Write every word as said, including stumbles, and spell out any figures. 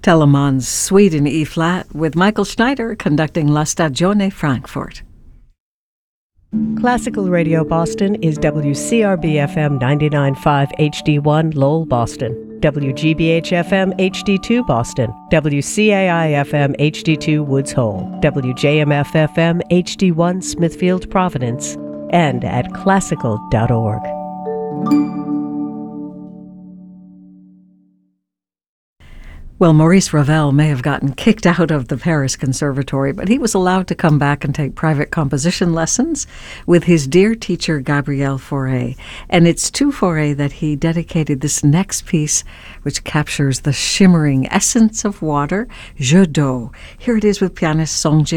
Telemann's Suite in E-flat with Michael Schneider conducting La Stagione Frankfurt. Classical Radio Boston is W C R B F M ninety-nine point five H D one Lowell, Boston, W G B H F M H D two Boston, W C A I F M H D two Woods Hole, W J M F F M H D one Smithfield, Providence, and at classical dot org. Well, Maurice Ravel may have gotten kicked out of the Paris Conservatory, but he was allowed to come back and take private composition lessons with his dear teacher, Gabriel Fauré. And it's to Fauré that he dedicated this next piece, which captures the shimmering essence of water, Jeu d'eau. Here it is with pianist Song Jin.